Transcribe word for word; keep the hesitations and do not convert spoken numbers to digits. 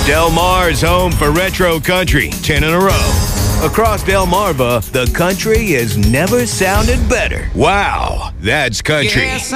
Del Mar's home for retro country, ten in a row. Across Delmarva, the country has never sounded better. Wow, that's country.